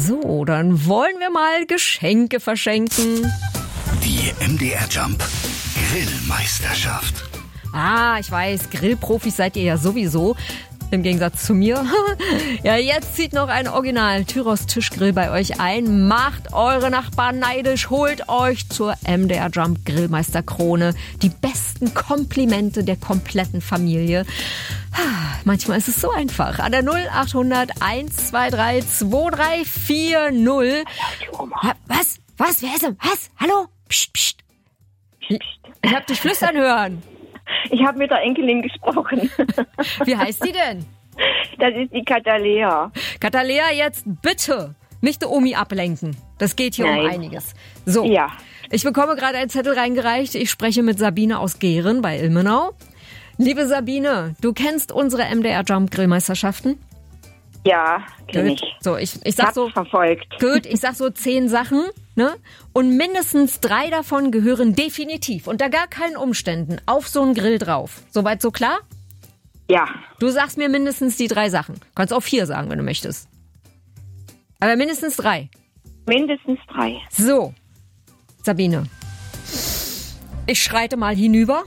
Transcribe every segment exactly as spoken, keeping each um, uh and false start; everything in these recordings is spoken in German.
So, dann wollen wir mal Geschenke verschenken. Die M D R Jump Grillmeisterschaft. Ah, ich weiß, Grillprofis seid ihr ja sowieso. Im Gegensatz zu mir. Ja, jetzt zieht noch ein Original Tyros Tischgrill bei euch ein. Macht eure Nachbarn neidisch. Holt euch zur M D R Jump Grillmeisterkrone die besten Komplimente der kompletten Familie. Manchmal ist es so einfach. An der null achthundert eins zwei drei zwei drei vier null. Was? Was? Wer ist denn? Was? Hallo? Psst, psst. Ich, ich hab dich flüstern hören. Ich habe mit der Enkelin gesprochen. Wie heißt die denn? Das ist die Katalea. Katalea, jetzt bitte nicht die Omi ablenken. Das geht hier Nein. um einiges. So, Ja. ich bekomme gerade einen Zettel reingereicht. Ich spreche mit Sabine aus Gehren bei Ilmenau. Liebe Sabine, du kennst unsere M D R Jump Grillmeisterschaften? Ja, kenne Gut. ich. So, ich, ich sag Hab's so, verfolgt. gut, ich sag so zehn Sachen, ne? Und mindestens drei davon gehören definitiv, unter gar keinen Umständen, auf so einen Grill drauf. Soweit so klar? Ja. Du sagst mir mindestens die drei Sachen. Kannst auch vier sagen, wenn du möchtest. Aber mindestens drei. Mindestens drei. So, Sabine. Ich schreite mal hinüber.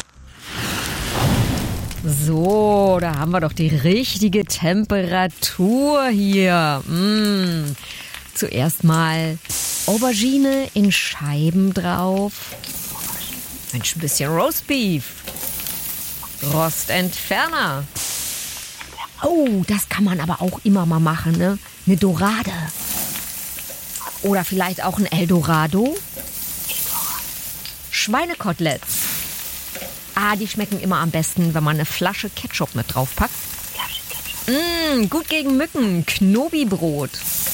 So, da haben wir doch die richtige Temperatur hier. Mm. Zuerst mal Aubergine in Scheiben drauf. Mensch, ein bisschen Roastbeef. Rostentferner. Oh, das kann man aber auch immer mal machen, ne? Eine Dorade. Oder vielleicht auch ein Eldorado. Schweinekoteletts. Ah, die schmecken immer am besten, wenn man eine Flasche Ketchup mit draufpackt. Mmh, gut gegen Mücken. Knobi-Brot.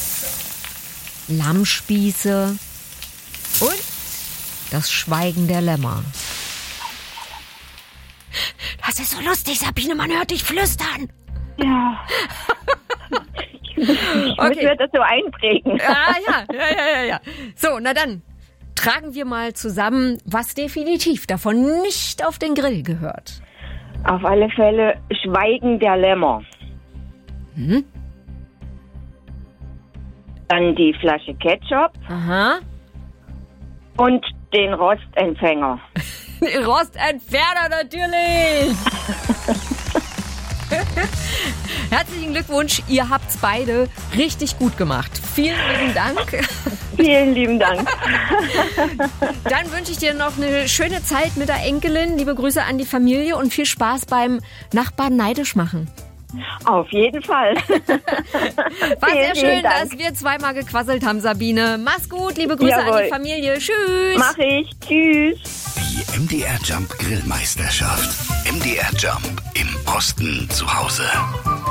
Lammspieße. Und das Schweigen der Lämmer. Das ist so lustig, Sabine, man hört dich flüstern. Ja. Ich muss Okay. mir das so einprägen. Ah, ja, ja, ja, ja, ja. So, na dann. Tragen wir mal zusammen, was definitiv davon nicht auf den Grill gehört. Auf alle Fälle Schweigen der Lämmer. Hm? Dann die Flasche Ketchup Aha. und den Rostempfänger. Rostentferner natürlich. Herzlichen Glückwunsch, ihr habt's beide richtig gut gemacht. Vielen lieben Dank. Vielen lieben Dank. Dann wünsche ich dir noch eine schöne Zeit mit der Enkelin. Liebe Grüße an die Familie und viel Spaß beim Nachbarn neidisch machen. Auf jeden Fall. War sehr Vielen, schön, vielen Dank. dass wir zweimal gequasselt haben, Sabine. Mach's gut, liebe Grüße Jawohl. an die Familie. Tschüss. Mach ich. Tschüss. Die M D R Jump Grillmeisterschaft. M D R Jump im Osten zu Hause.